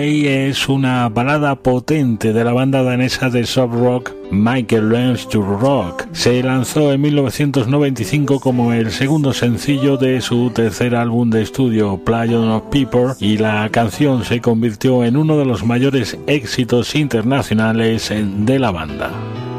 Es una balada potente de la banda danesa de soft rock Michael Learns to Rock. Se lanzó en 1995 como el segundo sencillo de su tercer álbum de estudio, Playon of People, y la canción se convirtió en uno de los mayores éxitos internacionales de la banda.